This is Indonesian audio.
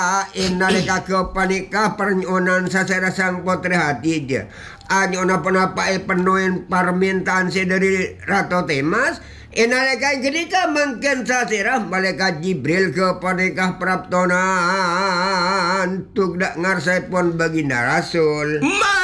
Nalika panikah pernyonan sasera sang putri Hadijah. Anyona penapa penuhin permintaan si dari Ratu Temas. Nalika ketika mungkin sasera malaikat Jibril ke panikah praptonan tugdak ngarsai pun baginda Rasul.